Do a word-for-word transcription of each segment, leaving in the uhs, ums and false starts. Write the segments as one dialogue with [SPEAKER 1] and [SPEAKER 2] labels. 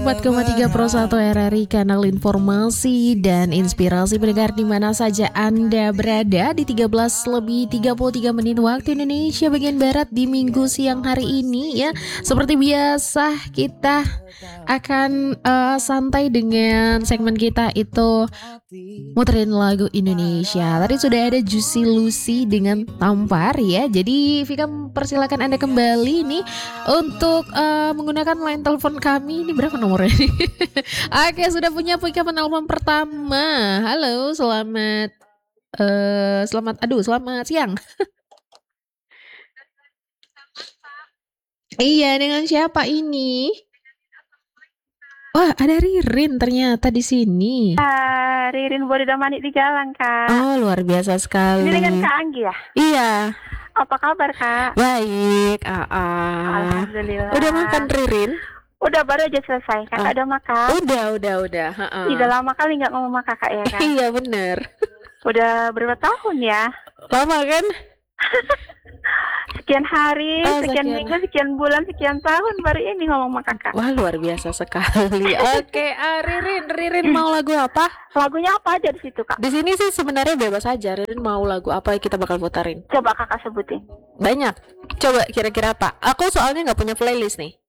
[SPEAKER 1] empat koma tiga Pro satu R R I, kanal informasi dan inspirasi pendengar di mana saja Anda berada di tiga belas lebih tiga puluh tiga menit waktu Indonesia bagian Barat di Minggu siang hari ini ya. Seperti biasa kita akan uh, santai dengan segmen kita itu muterin lagu Indonesia. Tadi sudah ada Juicy Lucy dengan Tampar ya. Jadi Vika persilakan Anda kembali nih untuk uh, menggunakan line telepon kami. Ini berapa nomornya nih? Oke, sudah punya Vika penelpon pertama. Halo, selamat uh, selamat aduh, selamat siang. Iya, dengan siapa ini? Wah, ada Ririn ternyata di sini.
[SPEAKER 2] Ah, Ririn boleh manik di jalan, Kak.
[SPEAKER 1] Oh, luar biasa sekali.
[SPEAKER 2] Ini dengan Kak Anggi ya?
[SPEAKER 1] Iya.
[SPEAKER 2] Apa kabar, Kak?
[SPEAKER 1] Baik, ah, ah.
[SPEAKER 2] Alhamdulillah.
[SPEAKER 1] Udah makan, Ririn?
[SPEAKER 2] Udah, baru aja selesai. Kakak
[SPEAKER 1] ah.
[SPEAKER 2] udah makan?
[SPEAKER 1] Udah, udah, udah. Uh-uh.
[SPEAKER 2] Udah lama kali nggak ngomong sama kakak ya, Kak?
[SPEAKER 1] Iya, bener.
[SPEAKER 2] Udah berapa tahun ya?
[SPEAKER 1] Lama kan?
[SPEAKER 2] Sekian hari,
[SPEAKER 1] oh,
[SPEAKER 2] sekian, sekian minggu, sekian bulan, sekian tahun baru ini ngomong sama kakak.
[SPEAKER 1] Wah, luar biasa sekali. Oke, uh, Ririn, Ririn mau lagu apa?
[SPEAKER 2] Lagunya apa aja di situ, Kak?
[SPEAKER 1] Di sini sih sebenarnya bebas aja. Ririn mau lagu apa kita bakal putarin?
[SPEAKER 2] Coba kakak sebutin.
[SPEAKER 1] Banyak. Coba kira-kira apa? Aku soalnya nggak punya playlist nih.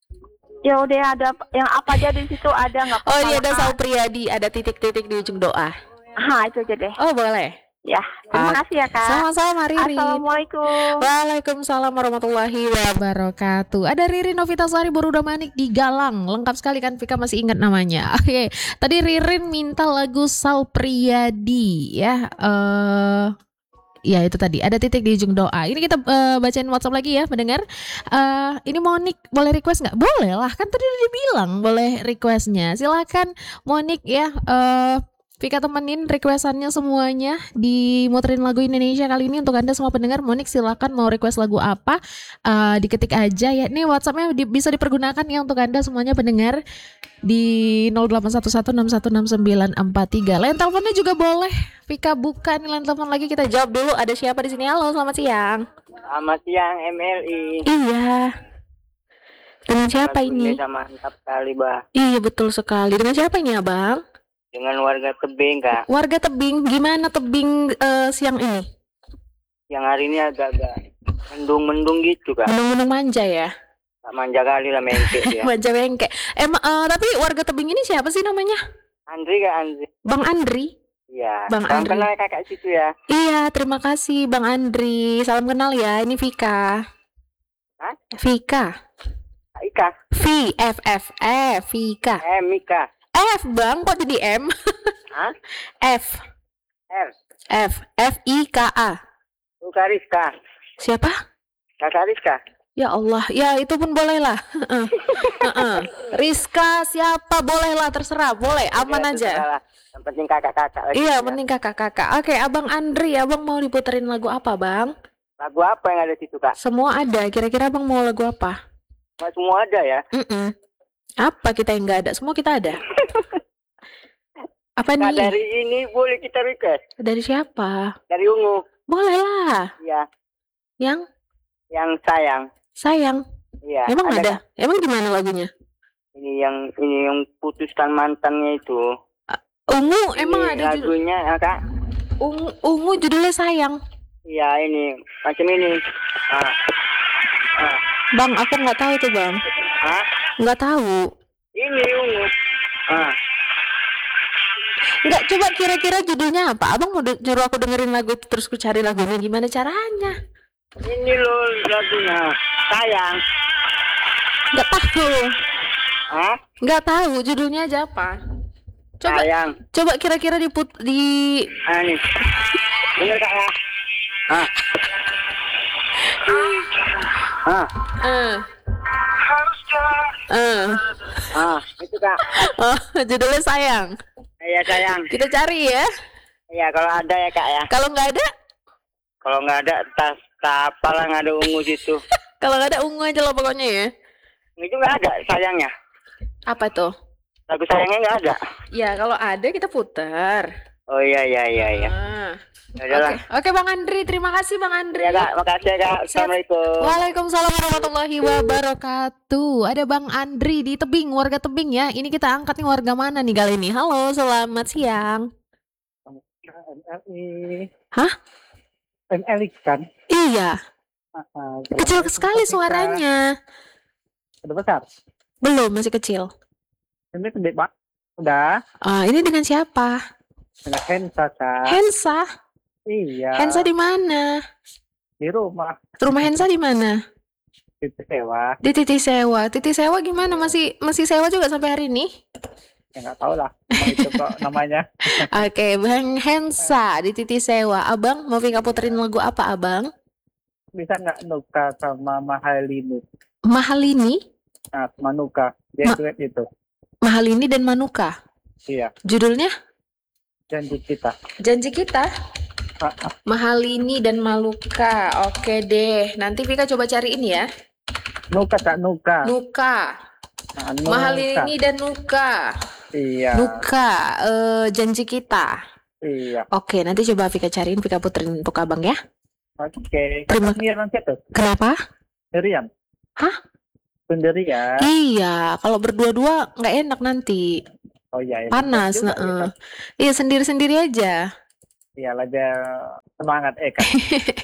[SPEAKER 2] Ya udah, ada yang apa aja di situ ada nggak?
[SPEAKER 1] Oh iya, ada Sal Priadi, ada titik-titik di ujung doa.
[SPEAKER 2] Ah, itu aja deh.
[SPEAKER 1] Oh, boleh.
[SPEAKER 2] Ya, terima
[SPEAKER 1] ah,
[SPEAKER 2] kasih ya, Kak.
[SPEAKER 1] Sama-sama, Ririn.
[SPEAKER 2] Assalamualaikum.
[SPEAKER 1] Waalaikumsalam warahmatullahi wabarakatuh. Ada Ririn Novitasari Boruda Manik di Galang. Lengkap sekali kan, Vika masih ingat namanya. Oke, tadi Ririn minta lagu Sal Priadi ya. Uh, ya itu tadi, ada titik di ujung doa. Ini kita uh, bacain WhatsApp lagi ya, mendengar. Uh, ini Monik boleh request nggak? Boleh lah, kan tadi udah dibilang boleh requestnya. Silakan Monik ya. Uh, Vika temenin requestannya semuanya di muterin lagu Indonesia kali ini untuk Anda semua pendengar. Monik silakan mau request lagu apa, uh, diketik aja ya. Nih WhatsAppnya di, bisa dipergunakan ya untuk Anda semuanya pendengar di nol delapan satu satu enam satu enam sembilan empat tiga. Line teleponnya juga boleh. Vika buka nih line telepon lagi, kita jawab dulu. Ada siapa di sini? Halo, selamat siang.
[SPEAKER 3] Selamat siang M L I.
[SPEAKER 1] Iya. Dengan siapa
[SPEAKER 3] Lagu
[SPEAKER 1] ini?
[SPEAKER 3] Mantap sekali, Bah.
[SPEAKER 1] Iya betul sekali. Dengan siapa ini, Abang?
[SPEAKER 3] Dengan warga Tebing, Kak.
[SPEAKER 1] Warga Tebing, gimana Tebing uh, siang ini?
[SPEAKER 3] Yang hari ini agak-agak mendung-mendung gitu, Kak.
[SPEAKER 1] Mendung-mendung manja ya?
[SPEAKER 3] Tak manja kali lah, mengke ya.
[SPEAKER 1] Manja mengke. Emang uh, tapi warga Tebing ini siapa sih namanya?
[SPEAKER 3] Andri, Kak, Andri.
[SPEAKER 1] Bang Andri?
[SPEAKER 3] Iya.
[SPEAKER 1] Bang
[SPEAKER 3] Salam
[SPEAKER 1] Andri.
[SPEAKER 3] kenal kakak situ ya.
[SPEAKER 1] Iya, terima kasih Bang Andri. Salam kenal ya. Ini Vika.
[SPEAKER 3] Hah?
[SPEAKER 1] Vika.
[SPEAKER 3] Ika.
[SPEAKER 1] V F F E Vika.
[SPEAKER 3] M Ika.
[SPEAKER 1] F Bang, kok jadi M?
[SPEAKER 3] Hah?
[SPEAKER 1] F.
[SPEAKER 3] R.
[SPEAKER 1] F. F I K A.
[SPEAKER 3] Kak Rizka.
[SPEAKER 1] Siapa?
[SPEAKER 3] Kakak Rizka.
[SPEAKER 1] Ya Allah, ya itu pun boleh lah. Rizka siapa boleh lah, terserah, boleh, aman
[SPEAKER 3] Ya,
[SPEAKER 1] aja.
[SPEAKER 3] terserah. Yang penting kakak-kakak lagi.
[SPEAKER 1] Iya,
[SPEAKER 3] ya.
[SPEAKER 1] penting kakak-kakak. Oke, Abang Andri, Abang mau diputerin lagu apa, Bang?
[SPEAKER 3] Lagu apa yang ada di situ, Kak?
[SPEAKER 1] Semua ada. Kira-kira Abang mau lagu apa?
[SPEAKER 3] Mas, semua ada ya?
[SPEAKER 1] Mm-mm. Apa kita yang nggak ada? Semua kita ada. Apa
[SPEAKER 3] Nah,
[SPEAKER 1] nih?
[SPEAKER 3] dari ini boleh kita request.
[SPEAKER 1] Dari siapa?
[SPEAKER 3] Dari Ungu.
[SPEAKER 1] Boleh lah.
[SPEAKER 3] Iya.
[SPEAKER 1] Yang?
[SPEAKER 3] Yang sayang.
[SPEAKER 1] Sayang.
[SPEAKER 3] Iya.
[SPEAKER 1] Emang ada?
[SPEAKER 3] ada?
[SPEAKER 1] Emang gimana lagunya?
[SPEAKER 3] Ini yang ini yang putuskan mantannya itu.
[SPEAKER 1] Ungu,
[SPEAKER 3] Ini
[SPEAKER 1] emang ada judul?
[SPEAKER 3] lagunya, ya, Kak?
[SPEAKER 1] Ungu, ungu judulnya Sayang.
[SPEAKER 3] Iya, ini macam ini. Ah. Ah.
[SPEAKER 1] Bang, aku nggak tahu tuh, Bang.
[SPEAKER 3] Hah?
[SPEAKER 1] Nggak tahu.
[SPEAKER 3] Ini Ungu. Ah.
[SPEAKER 1] Nggak, coba kira-kira judulnya apa? Abang mau de- nyuruh aku dengerin lagu itu terus ku cari lagunya, gimana caranya?
[SPEAKER 3] Ini loh lagunya. Sayang.
[SPEAKER 1] Nggak tahu.
[SPEAKER 3] Hah?
[SPEAKER 1] Nggak tahu judulnya aja apa. Coba,
[SPEAKER 3] Sayang.
[SPEAKER 1] coba kira-kira diput di.
[SPEAKER 3] Ah, ini. Dengar, Kak ya? Ah. Ah.
[SPEAKER 1] Eh. Eh.
[SPEAKER 3] Ah, itu, Kak.
[SPEAKER 1] Oh, judulnya Sayang.
[SPEAKER 3] Iya, sayang.
[SPEAKER 1] Kita cari ya.
[SPEAKER 3] Iya, kalau ada ya, Kak ya.
[SPEAKER 1] Kalau nggak ada,
[SPEAKER 3] Kalau nggak ada tas apalah, nggak ada Ungu situ.
[SPEAKER 1] kalau nggak ada ungu aja lah pokoknya ya.
[SPEAKER 3] Itu nggak ada sayangnya.
[SPEAKER 1] Apa tuh?
[SPEAKER 3] Lagu sayangnya nggak ada.
[SPEAKER 1] Ya kalau ada kita putar.
[SPEAKER 3] Oh iya iya iya iya.
[SPEAKER 1] Ah.
[SPEAKER 3] Ya
[SPEAKER 1] Oke,
[SPEAKER 3] udahlah.
[SPEAKER 1] oke Bang Andri, terima kasih Bang Andri.
[SPEAKER 3] Ya Kak, makasih ya Kak. Assalamualaikum.
[SPEAKER 1] Waalaikumsalam warahmatullahi wabarakatuh. Ada Bang Andri di Tebing, warga Tebing ya. Ini kita angkat nih warga mana nih kali ini? Halo, selamat siang.
[SPEAKER 4] M L I.
[SPEAKER 1] Hah?
[SPEAKER 4] M L I kan?
[SPEAKER 1] Iya,
[SPEAKER 4] Ah, ah,
[SPEAKER 1] kecil
[SPEAKER 4] Assalamualaikum,
[SPEAKER 1] sekali
[SPEAKER 4] Kak Tika.
[SPEAKER 1] suaranya.
[SPEAKER 4] Udah besar?
[SPEAKER 1] Belum, masih kecil.
[SPEAKER 4] Ini gede banget. Udah.
[SPEAKER 1] Ah, ini dengan siapa?
[SPEAKER 4] Dengan Hensa, Kak.
[SPEAKER 1] Hensa.
[SPEAKER 4] Iya.
[SPEAKER 1] Hensa di mana?
[SPEAKER 4] Di rumah.
[SPEAKER 1] Rumah Hensa di mana?
[SPEAKER 4] Di sewa.
[SPEAKER 1] Di Titi Sewa. Titi Sewa gimana? Masih masih sewa juga sampai hari ini?
[SPEAKER 4] Ya nggak tahu lah. Cuma itu kok namanya.
[SPEAKER 1] Oke, Bang Hensa di Titi Sewa. Abang mau Vika puterin lagu apa, Abang?
[SPEAKER 4] Bisa nggak Nuka sama Mahalini?
[SPEAKER 1] Mahalini,
[SPEAKER 4] Nah, sama Nuka. Dia
[SPEAKER 1] Ma-
[SPEAKER 4] duet itu.
[SPEAKER 1] Mahalini dan Manuka.
[SPEAKER 4] Iya.
[SPEAKER 1] Judulnya
[SPEAKER 4] Janji kita.
[SPEAKER 1] Janji Kita.
[SPEAKER 4] Ah, ah.
[SPEAKER 1] Mahalini dan Maluka. Oke deh. Nanti Vika coba cariin ya.
[SPEAKER 4] Nuka, Kak. Nuka.
[SPEAKER 1] Nuka.
[SPEAKER 4] Nah, Nuka.
[SPEAKER 1] Mahalini dan Nuka.
[SPEAKER 4] Iya.
[SPEAKER 1] Nuka. eh, Janji Kita.
[SPEAKER 4] Iya.
[SPEAKER 1] Oke, nanti coba Vika cariin, Vika puterin untuk Abang ya.
[SPEAKER 4] Oke.
[SPEAKER 1] Terima-
[SPEAKER 4] Kakak nanti tuh.
[SPEAKER 1] Kenapa?
[SPEAKER 4] Sendirian.
[SPEAKER 1] Hah?
[SPEAKER 4] Sendirian.
[SPEAKER 1] Iya, kalau berdua-dua nggak enak nanti.
[SPEAKER 4] Oh iya. iya.
[SPEAKER 1] Panas.
[SPEAKER 4] Juga,
[SPEAKER 1] Heeh.
[SPEAKER 4] ya, Kak.
[SPEAKER 1] Iya, sendiri-sendiri aja.
[SPEAKER 4] Iya, aja semangat eh Kak.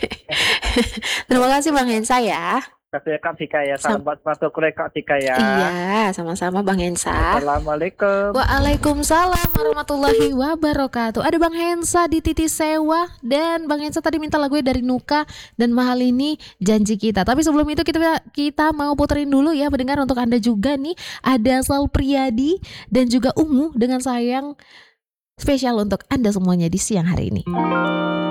[SPEAKER 1] Terima kasih Bang Hensa ya.
[SPEAKER 4] Kasih Kak Tika ya.
[SPEAKER 1] Sam-
[SPEAKER 4] Salam buat masuk kuliah Kak Tika ya.
[SPEAKER 1] Iya, sama-sama Bang Hensa.
[SPEAKER 4] Assalamualaikum.
[SPEAKER 1] Waalaikumsalam warahmatullahi wabarakatuh. Ada Bang Hensa di Titi Sewa. Dan Bang Hensa tadi minta lagunya dari Nuka dan Mahalini, Janji Kita. Tapi sebelum itu kita kita mau puterin dulu ya pendengar, untuk Anda juga nih. Ada Sal Priadi dan juga Ungu dengan Sayang, spesial untuk Anda semuanya di siang hari ini.